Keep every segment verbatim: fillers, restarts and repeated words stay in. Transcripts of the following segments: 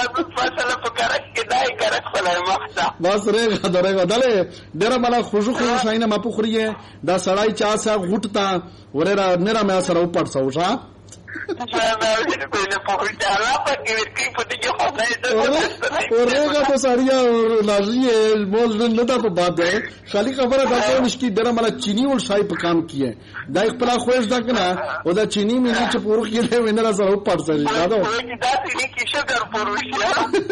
مازون فاصله په کرک کې دای کرک فلای مخته بس رېغه درېغه دله ډېر مله خوشو خو شاینه ما په خوري دا سړای چا سا غټتا ورېرا نرا مې سره وپړ سوجا ورېغه تو سړیا لازمي بول نه دا په باد ده خالي خبره دا کوم نشکی ډېر مله چيني ول شای په کام کیه دا خپل خوښ دا کنه او دا چيني مې چې پورو کې له وینره سره وپړ سړي دا دا چيني کې شګر پروشیا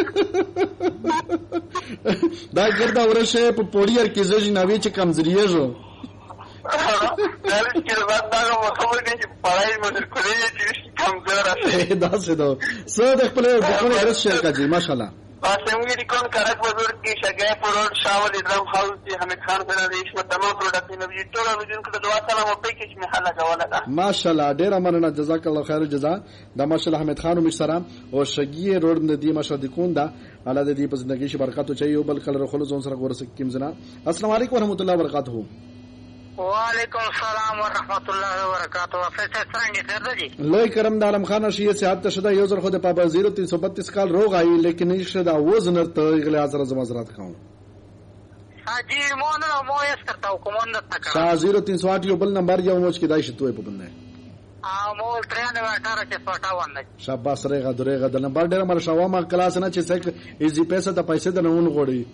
دا ګردا ورشه په پوډیر کې ځي نوې چې کمزوري جو دا چې راځه دا مو خبرې چې پړای مو کولې چې کمزور دا څه دو سو د خپل دغه درس شیر کاږي ماشاءالله اسمګي د کون کرک وزور کې شګه پروت شاول اکرام حاوس چې حمید خان سره د ایشمه تمام پروډکټ نو یو ټول نو جن کړه دعا سلام او پېکج می حاله کوله دا ماشاءالله ډیر مننه جزاک الله خیر الجزاء دا ماشاءالله حمید خان او سلام او شګي روډ د دې مشهد کون دا الله د دې په زندگی شي برکات او چي او بل کلر خلو زون سره ګور سکیم زنا السلام علیکم ورحمت الله وبرکاته وعلیکم السلام ورحمت الله وبرکاته افسر څنګه خیر دی لوی کرم د عالم خان شي صحت شدا یو زر خود په صفر تین سو بتیس کال روغ آئی لیکن نشه دا وزن ته غلی اثر زمازرات کاو حاجی مون نو مو یې کرتا کومون نه تکا شاه صفر تین سو آٹھ یو بل نمبر یو موج کې دای شتوې په بنده ا مو ترانه اٹھارہ چھ سو اٹھاون شاباس رېغه درېغه د نمبر ډېر مر شوا ما کلاس نه چې سک ایزي پیسې ته پیسې د نون غوړي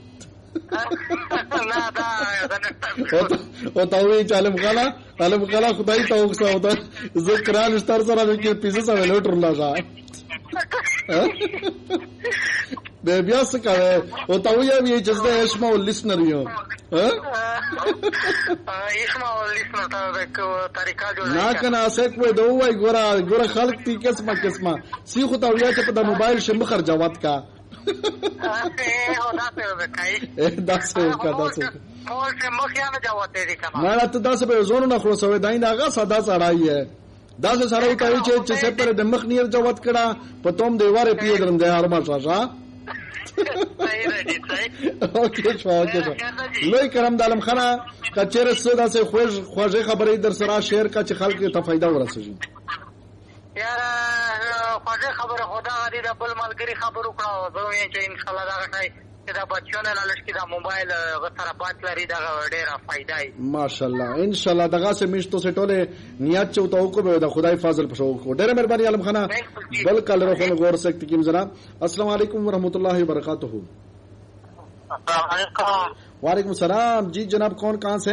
لا دا او تاوی چالم غلا عالم غلا خدای ته وکړه او دا ذکران ستر سره کې پیسې سره لوټر لاګه به بیا څه کوي او تاوی یې چې زه اسمه ول لیسنر یو ها اسمه ول لیسنر ته طریقہ جوړه نا کنه اسه کوی دوه ګورا ګورا خلق تی قسمه قسمه سی خو تاوی ته په د موبایل شم خرجوات کا داسې وکړه داسې مول چې مخیانه جواب دی کنه ما ته داسې به زونه نه خلاصوي داین هغه ساده سړی ہے داسې سړی کوي چې چې سپر د مخ نیر جواب کړه په توم دیواره پیه درم دی هر ما شاشا اوکې شو اوکې لوی کرم د عالم خانه کچېره سودا سه خوږ خوږه خبرې در سره شیر کا چې خلک ته فائدہ ورسېږي یار خوږه خبره خدا غری د بل ملګری خبرو کړو زه یې چې ان شاء الله دا غټای چې دا بچونه لالش کې دا موبایل غسر بات لري دا ډېره فائدہ ای ماشاءالله ان شاء الله دغه سه مشتو سټوله نیت چوتو کو به د خدای فضل پښو کو ډېر مهرباني عالم خانه بل کلر خو غور سکت کیم زرا السلام علیکم ورحمۃ اللہ وبرکاتہ السلام علیکم وعلیکم السلام جی جناب کون کہاں سے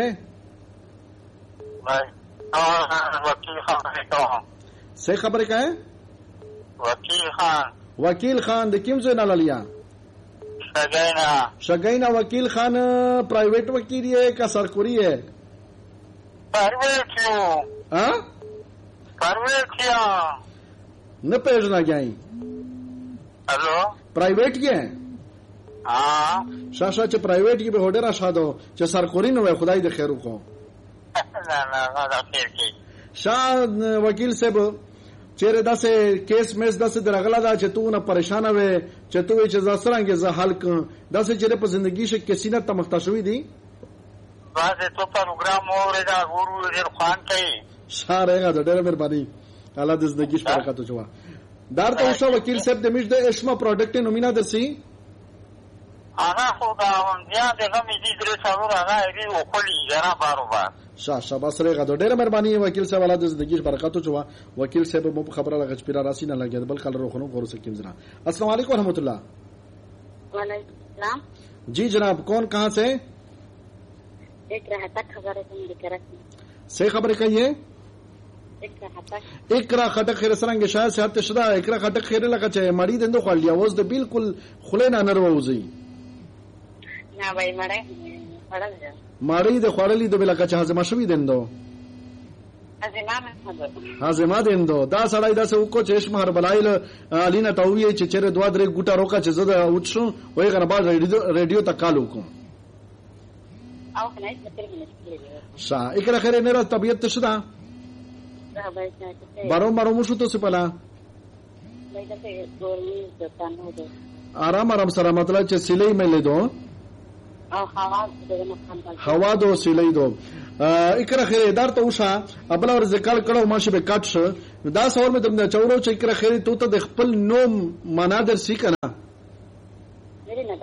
وکیل خان سے خبر کا ہے وکیل خان وکیل خان د کیم زنا لیا شگینا شگینا وکیل خان پرائیویٹ وکیل ہے کا سرکاری ہے پرائیویٹ ہاں پرائیویٹ کیا نہ پیجنا گئی ہلو پرائیویٹ کے ہیں ہاں شاشا چ پرائیویٹ کی به هډرا شادو چې سرکوري نو خدای د خیر وکړو نه نه دا خیر کی شاه وکیل صاحب چیرې داسې کیس مېس داسې درغلا دا چې تو نه پریشان وې چې تو چې زاسرانګه زه حل ک داسې چې په ژوندۍ شي کسینه تمخته شوې دي بازه تو پروګرام اورېدا ګورو ډېر خوان کوي شاره غا ډېر مهرباني الله دې زندگی شپه برکت وچوا دار ته شو وکیل صاحب د مش د اشما پروډکټ نومینا درسي انا خو دا بیا دغه مې دې درې څلور هغه دې وکړي جنا باروبار شاه شاباس رې غا ډېر مهرباني وکیل صاحب الله دې زندگی برکت وچوا وکیل صاحب مو خبره لګچ پیرا راسي نه لګي بل کلر روخنو غور سکیم زرا السلام علیکم ورحمۃ اللہ وعلیکم السلام جی جناب کون کہاں سے ایک رہتا خبر ہے کرتی سے خبر کہیے ایک اقرا خټک خیر سرنګ شاه صحت شدا اقرا خټک خیر لکه چې مړی دندو خړلیا اوس د بالکل خلینه نرووزي نه وای مړی خړل مړی د خړلې د بلکه چې هضم شوی دندو هضم هضم دندو دا سړی داسې وکړو چې اسمه هر بلایل الینا تاوی چې چیرې دوا درې ګوټه روکا چې زده وټشو وای غره باز ریډیو ته کال وکم او کنه چې شاه اقرا خیر نه را طبيعت شدا بارو بارو مشو تو سپلا آرام آرام سره مطلب چې سیلې مې لیدو هوا دو سیلې دو اقرا خیر ادار ته وشا ابل ور ذکر کړو ماشه به کټ دا سوال مې دمه چورو چې اقرا خیر ته ته د خپل نوم معنا در سی کنه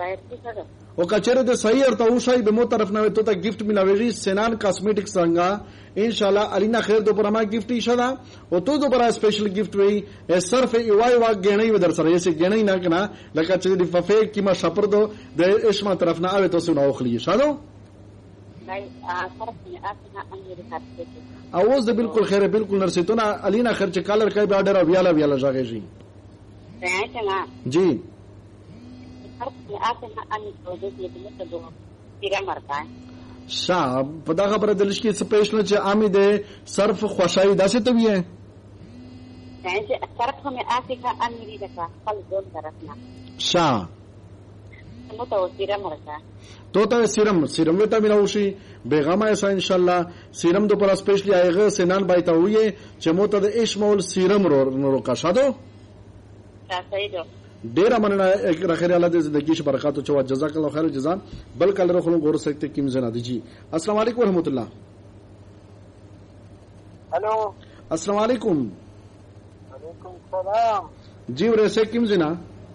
باید څه کړم او کچره د صحیح ارته وشای به مو طرف نه ته ته گیفت ملاویږي سنان کاسمیټک څنګه ان شاء الله الینا خیر دو پر ما گیفت ایشدا او تو دو پر سپیشل گیفت وی صرف ایوای وا غنی و در سره یې غنی نه کنه لکه چې دی ففه کی ما شپر دو د اشما طرف نه اوی تاسو نو خلی شادو دای طرف نه اسنه امیر خاطر اوس د بالکل خیر بالکل نرسیتونه الینا خیر چې کالر کای به اډر ویالا ویالا ژغې شي څنګه جی طرف نه اسنه امیر پروژې دې ته دوه پیرا مرتا شاه په دا خبره دلش کې سپیشل چې عامي ده صرف خوشای داسې ته وی چې طرف نه اسنه امیر دې کا خپل ځون طرفنا شاه نو ته پیرا مرتا تو ته سیرم سیرم وته ملوشي بیغمه ایسا ان شاء الله سیرم دو پر سپیشلی ایغه سنان بایته وی چې موته د اشمول سیرم رو کا شادو صحیح ده ډیر مننه اخر الله دې زندگی ش برکات او چوا جزاک الله خیر جزاء بل کل رخلو غور سکتے کیم زنا دی جی السلام علیکم ورحمۃ اللہ هلو السلام علیکم وعلیکم السلام جی ورسه کیم زنا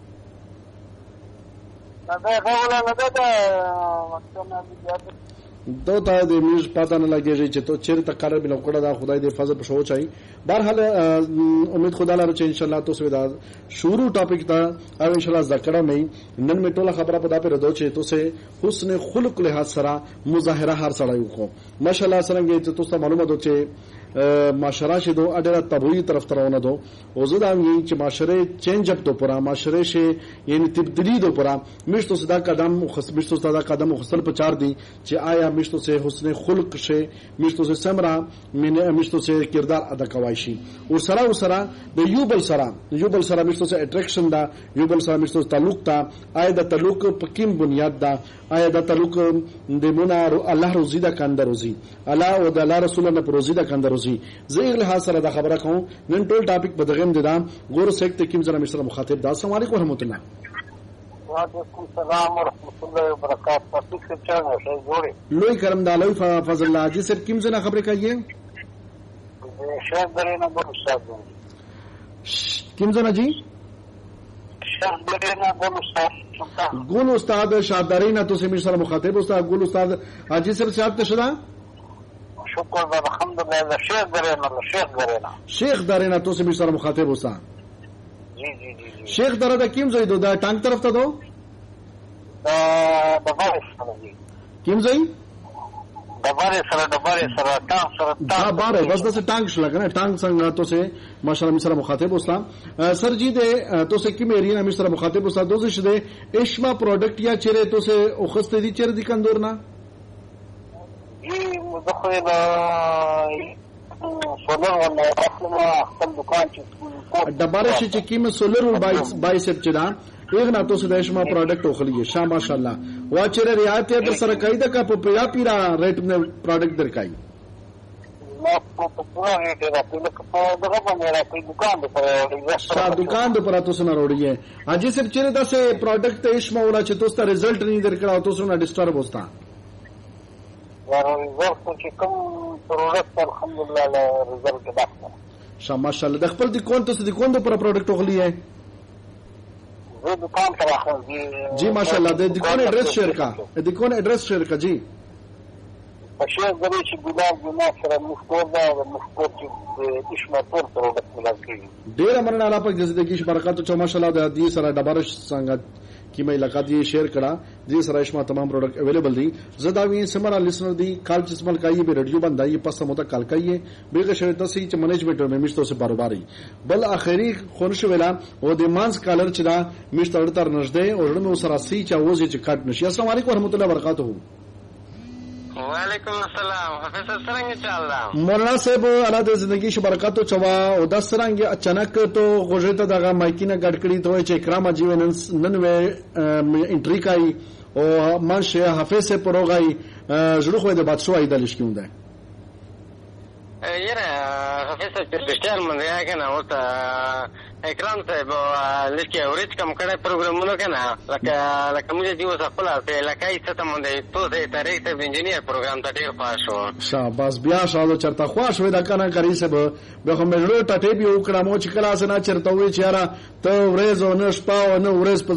دا غوړه نه ده مکتنه بیا دو ته د میوز پاتہ نه لګیږي چې تو چیرته کار بل وکړه دا خدای دې فضل په شو چای بهرحال امید خدا لاره چې ان شاء الله تاسو دا شروع ټاپک تا او ان شاء الله ذکر مې نن می ټوله خبره په دا پر دو چې تاسو حسن خلق له سره مظاهره هر سره یو کو ماشاءالله څنګه چې تاسو معلومه دو چې معاشره شه دو اډره تبوی طرف ترونه دو او زه دا وی چې معاشره چینج اپ تو پورا معاشره شه یعنی تبدیلی دو پورا مشتو صدا قدم خص مشتو صدا قدم خصل په چار دی چې آیا مشتو سے حسن خلق شه مشتو سے سمرا مشتو سے کردار ادا کوي شي او سره او سره د یو بل سره یو بل سره مشتو سے اټریکشن دا یو بل سره مشتو تعلق تا آیا د تعلق په کوم بنیاد دا آیا د تعلق د مونږ الله روزي دا کاند روزي الله او د الله رسول الله پر روزي دا کاند روزي زه له حاصله دا خبره کوم نن ټول ټاپک بدغم دي دا ګور سیکته کوم زره مشره مخاطب دا السلام علیکم ورحمۃ اللہ وعلیکم السلام ورحمۃ اللہ وبرکاتہ تاسو څنګه شئ جوړه لوی کرم دا لوی فضل الله جی سر کوم زره خبره کوي شیخ درینه ګل استاد کوم زره جی شیخ درینه ګل استاد ګل استاد شادرینا تو سمیر سره مخاطب استاد ګل استاد حاجی صاحب صاحب ته شدا شکر الحمدلله شیخ درینه شیخ درینه شیخ درینه تو سمیر سره مخاطب استاد جی جی جی شیخ دره دا کوم ځای دو دا ټانک طرف ته دو دا د بارې سره دی کوم ځای د بارې سره د بارې سره ټانک سره دا بارې بس د ټانک شل کنه ټانک څنګه تو سه ماشاءالله می سره مخاطب استاد سر جی دے تو سه کی میری می سره مخاطب استاد دوز شه دے اشما پروډکټ یا چیرې تو سه او خسته دي چیرې دي کندور نه جی مدخل سولر ولا اصلا خپل دکان چې دباره چې کیمه سولر ول بایس بایسپ چدا ایغنا تو سه اشما پروډکټ اوخلیه شاه ماشاءالله وا چیرې ریایت در سره قاعده کا په پیا پیرا ریټ نه پروډکټ درکای نو په پورا ریټ راځي لکه په دغه باندې راځي دکان په شاه دکان د پر تاسو نه وروړي اجي سب چیرې داسې پروډکټ اشما ولا چې تاسو ته رزلټ نه درکړاو تاسو نه ډیسټرب وستا ورزرت چې کوم پروډکټ الحمدلله له رزلټ داخله شاه ماشاءالله د خپل د کون تاسو د کون د پر پروډکټ اوخلیه زه دکان ته راځم جی ماشاءالله د دکان ایڈریس شیئر کا د دکان ایڈریس شیئر کا جی په شیخ درې چې ګلاب جمعه سره مشکور دا مشکور چې اشما پر پروډکټ ملګری ډیر مننه الله پاک د زندگی برکات او ماشاءالله د دې سره ډبرش څنګه کی مې لقب یې شیئر کړه دې سره اشما تمام پروډکټ اویلیبل دي زداوی سمرا لسنر دی کال چسمل کایي به رادیو باندې پس مو ته کال کایي بیګه شوی تاسو چې منیجمنت مې مشتو سه کاروباري بل اخري خونش ویلا او د مانس کالر چې دا مشتو تر نږدې او ورنو سره سي چې اوځي چې کټ نشي السلام علیکم ورحمت الله وبرکاتہ وعلیکم السلام حافظ څنګه چل رہا مولانا صاحب الله د زندگی شو برکاتو چوا او د سرنګ اچانک تو غوږه ته دغه مایکینه ګډکړی ته چې اکرام جیون نن و انټری کای او ماشه حافظ سے پروغای جوړ خو د بادشاہ ایدلش کیونده یره حافظ سے پرشتل من راګه کنه او ته اکرام صاحب لکه اورید کوم کړه پروګرامونه کنه لکه لکه موږ دی وسه خپل ته لکه ایت ته مونږ ته ته تاریخ ته انجینیر پروګرام ته ډیر خوښو شاباس بیا شاو چرته خوښ وې دا کنه کاری سه به خو مې ټټې به وکړم چې کله سنا چرته وې چې یاره ته ورځ او نش پاو نه ورځ